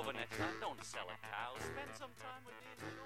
Vanessa, don't sell a cow. Spend some time with me.